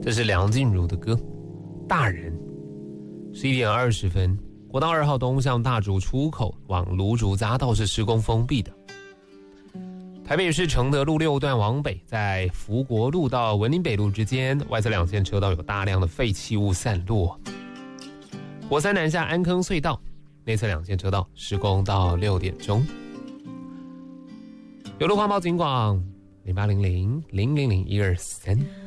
这是梁静茹的歌《大人》。11点20分，国道2号东向大竹出口往芦竹匝道是施工封闭的。台北市承德路6段往北，在福国路到文林北路之间，外侧2线车道有大量的废弃物散落。国三南下安坑隧道，内侧2线车道施工到6点钟。有路况报警广0800000123。